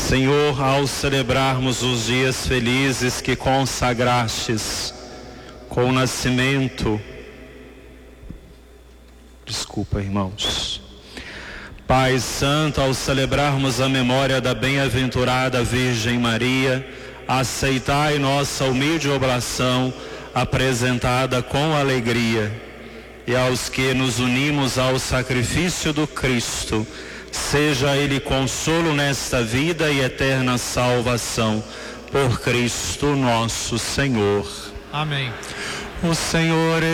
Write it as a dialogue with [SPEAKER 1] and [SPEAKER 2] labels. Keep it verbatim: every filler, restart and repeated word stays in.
[SPEAKER 1] Senhor, ao celebrarmos os dias felizes que consagrastes com o nascimento, desculpa, irmãos. Pai Santo, ao celebrarmos a memória da bem-aventurada Virgem Maria, aceitai nossa humilde oblação, apresentada com alegria. E aos que nos unimos ao sacrifício do Cristo, seja Ele consolo nesta vida e eterna salvação, por Cristo nosso Senhor.
[SPEAKER 2] Amém.
[SPEAKER 1] O Senhor